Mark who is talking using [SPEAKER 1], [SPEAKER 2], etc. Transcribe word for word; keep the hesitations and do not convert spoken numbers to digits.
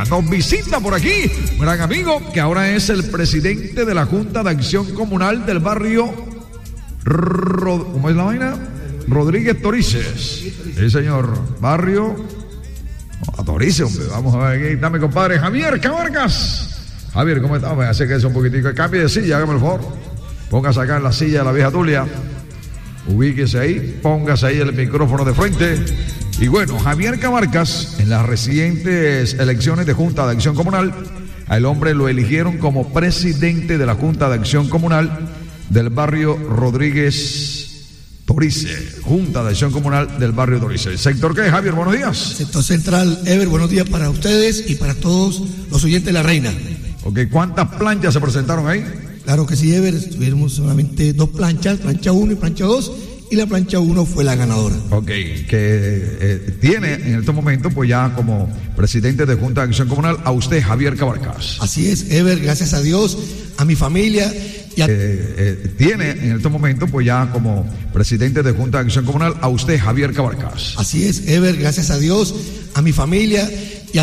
[SPEAKER 1] Vega. Nos visita por aquí, gran amigo, que ahora es el presidente de la Junta de Acción Comunal del barrio, Rod... ¿cómo es la vaina? Rodríguez Torices. Sí, señor. Barrio a Torices, hombre. Vamos a ver aquí. Está mi compadre Javier Cabarcas. Javier, ¿cómo está? Me hace que es un poquitico. Cambie de silla, hágame el favor. Póngase acá en la silla de la vieja Tulia. Ubíquese ahí, póngase ahí el micrófono de frente. Y bueno, Javier Cabarcas, en las recientes elecciones de Junta de Acción Comunal, al hombre lo eligieron como presidente de la Junta de Acción Comunal del barrio Rodríguez Torices, Junta de Acción Comunal del barrio Torices. ¿Sector qué, Javier? Buenos días.
[SPEAKER 2] Sector Central, Ever, buenos días para ustedes y para todos los oyentes de La Reina.
[SPEAKER 1] Ok, ¿cuántas planchas se presentaron ahí?
[SPEAKER 2] Claro que sí, Ever, tuvimos solamente dos planchas, plancha uno y plancha dos, y la plancha uno fue la ganadora.
[SPEAKER 1] Ok, que eh, tiene en estos momentos pues ya como presidente de Junta de Acción Comunal a usted, Javier Cabarcas.
[SPEAKER 2] Así es, Ever, gracias a Dios, a mi familia y a...
[SPEAKER 1] Eh, eh, tiene en estos momentos pues ya como presidente de Junta de Acción Comunal a usted, Javier Cabarcas.
[SPEAKER 2] Así es, Ever, gracias a Dios, a mi familia